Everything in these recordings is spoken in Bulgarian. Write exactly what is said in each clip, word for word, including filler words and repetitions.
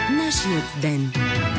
Нашият ден.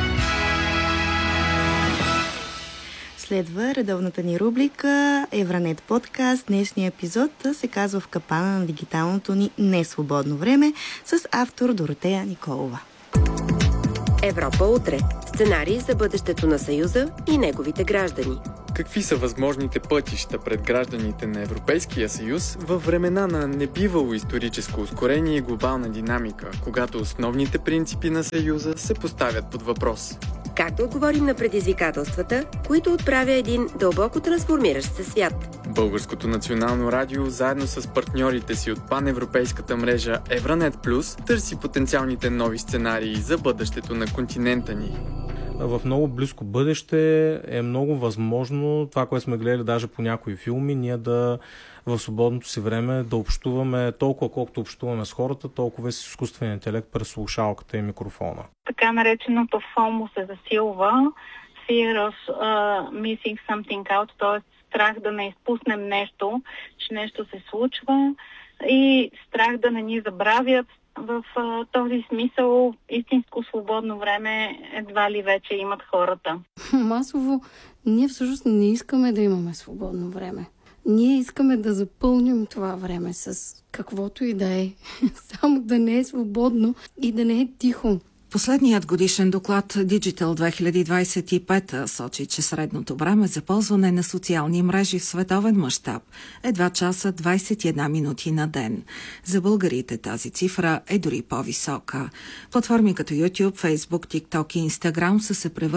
Следва редовната ни рубрика Евранет подкаст. Днешният епизод се казва "В капана на дигиталното ни несвободно време" с автор Доротея Николова. Европа утре. Сценарий за бъдещето на Съюза и неговите граждани. Какви са възможните пътища пред гражданите на Европейския съюз във времена на небивало историческо ускорение и глобална динамика, когато основните принципи на Съюза се поставят под въпрос? Как да отговорим на предизвикателствата, които отправя един дълбоко трансформиращ се свят? Българското национално радио, заедно с партньорите си от паневропейската мрежа Евранет Плюс, търси потенциалните нови сценарии за бъдещето на континента ни. В много близко бъдеще е много възможно това, което сме гледали даже по някои филми, ние да в свободното си време да общуваме толкова, колкото общуваме с хората, толкова и с изкуствения интелект през слушалката и микрофона. Така нареченото фомо се засилва, fear of uh, missing something out, т.е. страх да не изпуснем нещо, че нещо се случва и страх да не ни забравят. В а, този смисъл истинско свободно време едва ли вече имат хората. Масово ние всъщност не искаме да имаме свободно време. Ние искаме да запълним това време с каквото и да е. Само да не е свободно и да не е тихо. Последният годишен доклад Digital две хиляди двадесет и пета сочи, че средното време за ползване на социални мрежи в световен мащаб е два часа двадесет и една минути на ден. За българите тази цифра е дори по-висока. Платформи като YouTube, Facebook, TikTok и Instagram са се превърнали